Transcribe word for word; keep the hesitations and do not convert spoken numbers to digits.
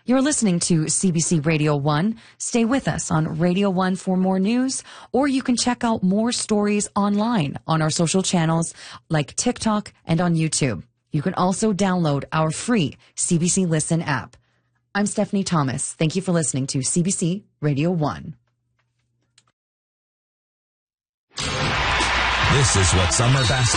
You're listening to C B C Radio one. Stay with us on Radio one for more news, or you can check out more stories online on our social channels like TikTok and on YouTube. You can also download our free C B C Listen app. I'm Stephanie Thomas. Thank you for listening to C B C Radio one. This is what summer basketball